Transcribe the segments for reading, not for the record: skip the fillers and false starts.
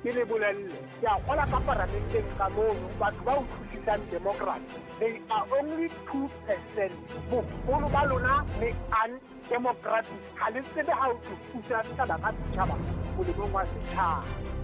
ke le bolelle ke a gola ka parlamenteng ka mono batho ba o thusisang democracy they are only 2%. Bogolo ba lona le undemocratic ga le tsebe ga o thusa setšhaba ka setšhaba molemong wa setšhaba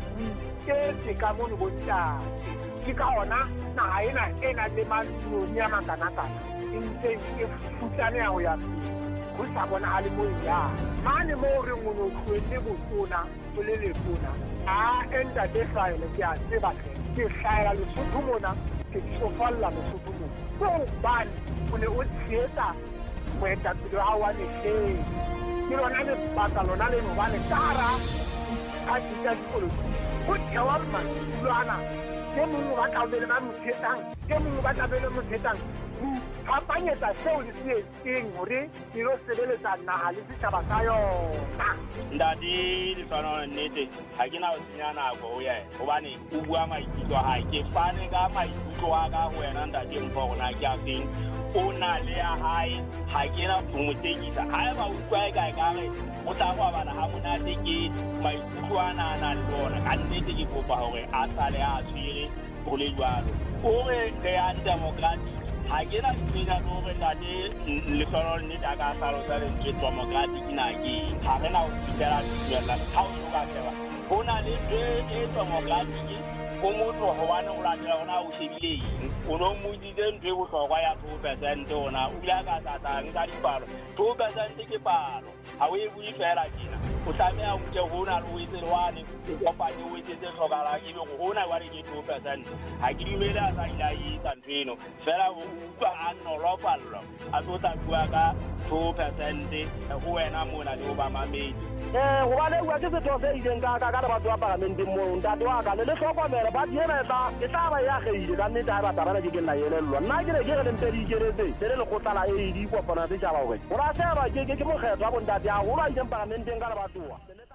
ke ka mono bontate ke ka ona naga ena e na le manoni a makana-kana e ntseng e futsane ya go ya go sa bona a le mo ya mane mo re ngono tlhoetse botona o le letona a entate hlaele ke a tseba ke hlaela Lesotho mona ke tsofalla Lesotho mona so bane o ne o tsheetsa moetapele wa wa lehleng ke lona le baka lona le no bane tara a tsa dipolotiki go thewa mmatulwana ke mongwe ba tlabele ba motshetang ke mongwe ba tlabele motshetang phapanyetsa seo le se etseng hore ke lo sebeletsa naha le setjhaba sa yona ndadi le tswana nnete ha ke na o senya nako ho yena hobane o bua maikutlo ha ke fane ka maikutlo wa ka ho yena ndadi mpo rona ke a feng o na le ya hae ha ke na ho motekisa ha ba utlwa e kae ka re o tla go bana ha monate ke maikutlo ana le bona ka nnete ke kopa hore a sale a tshwere ho le jwalo o re re a democratic ha ke na tsena no re ndadi le tswana nnete a ka salosa le ke democratic na ke ha re na ho fitela tsela ha o ka tseba ho na le democratic o motho ho bana o latela ona o shebile o no modile ntwe go hlokwa ya 2% ona o ile ka tata nka dipalo 2% ke palo ha o e bui fela kena o tsamea o ke hona le o itse lwane o kopanye o itse hlokala ke be go hona wa re ke 2% ha ke dumela sa ila yi tantweno fela o utlwa a nolofallo a tota bua ka 2% go wena mona le ba mamedi go ba le bua ke setho se ileng ka batho ba parlamenteng mo ntate wa ka le hlokomela ba diena e tla ba ya geile ka nnete ha ba tabana ke nna yelellwa nna ke re ke re ntse di keretse le le kgotlala e di kopana se jaba gore ora se ba ke mokgetho wa bontate a go ba ile parlamenteng ka bathoa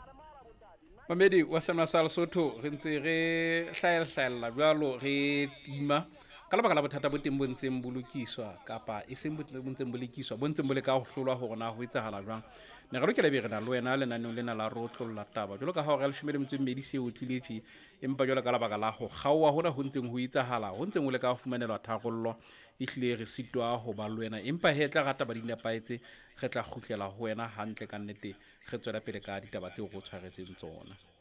Mamedi wa sana sa Lesotho re ntse re hlaela jwalo re tima ka lebaka la bothata bo teng bo ntseng bolokiswa kapa e seng bo ntseng bolokiswa bo ntseng bo le ka ho hlolwa hore na ho etsahala jwang ne re lokela be re na le wena le naneng lena la rotlolla taba jwalo ka ha re le shumele mtseng medisi o tliletse empa jwalo ka lebaka la ho kgaowa hona ho ntseng ho etsahala ho ntseng o le ka ho fumanelwa tharollo e hlile re sitwa ho ba le wena empa he tla rata ba di nepaetse re tla khutlela ho wena hantle ka nnete re tswela pele ka ditaba tse go tshwaretseng tsona.